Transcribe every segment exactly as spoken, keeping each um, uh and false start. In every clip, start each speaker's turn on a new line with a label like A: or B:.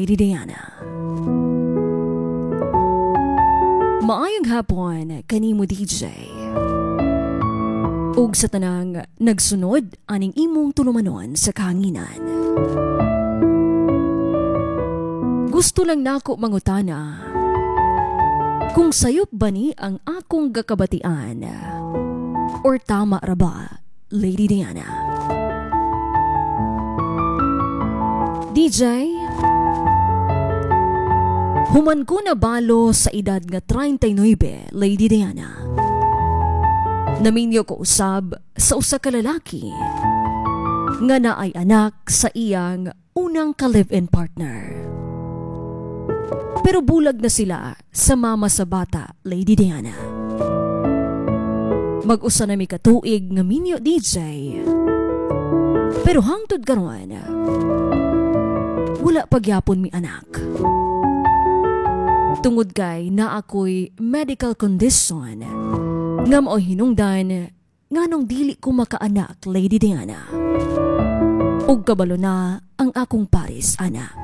A: Lady Diana. Maayong hapon kanimo D J. Ug sa tanang nagsunod aning imong tulumanon sa kahanginan. Gusto lang nako mangutana kung sayop ba ni ang akong gakabatian or tama ra ba, Lady Diana? D J, human ko na balo sa edad nga thirty-nine, Lady Diana. Naminyo ko usab sa usa ka lalaki nga naay anak sa iyang unang ka-live-in partner. Pero bulag na sila sa mama sa bata, Lady Diana. Mag-usa na mi katuig nga minyo D J. Pero hangtod karon, wala pagyapon mi anak. Tungod kay na ako'y medical condition nga mao hinungdan nganong dili ko makaanak, Lady Diana. Ug kabalo na ang akong paris ana.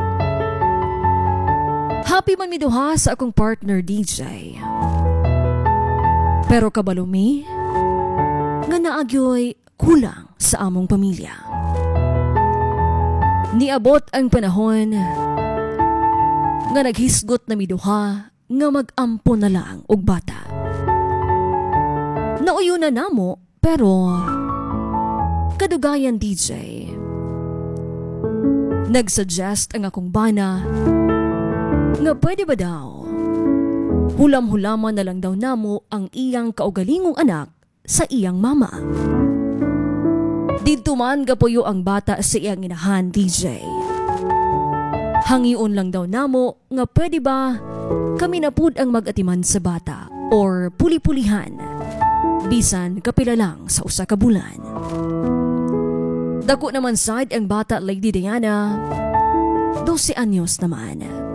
A: Happy man mi duha sa akong partner D J. Pero kabalo mi nga naagyoy kulang sa among pamilya. Niabot ang panahon nga naghisgot na mi duha nga mag-ampo na lang og bata. Nauyo na namo pero kadugayan D J. Nagsuggest ang akong bana nga pwede ba daw hulam-hulaman na lang daw namo ang iyang kaugalingong anak sa iyang mama. Didto man gapuyo ang bata sa iyang inahan, D J. Hangiun lang daw namo nga pwede ba kami na pud ang mag-atiman sa bata or puli-pulihan bisan kapila lang sa usa ka bulan. Dako naman side ang bata, Lady Diana, twelve anyos naman.